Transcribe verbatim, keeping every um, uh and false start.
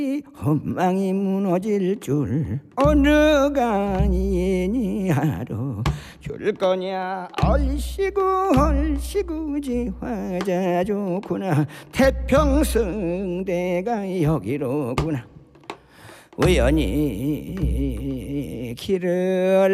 헌망이 무너질 줄 어느 간이니 하루 줄 거냐 얼씨구 얼씨구지 화자 좋구나 태평성대가 여기로구나 우연히 길을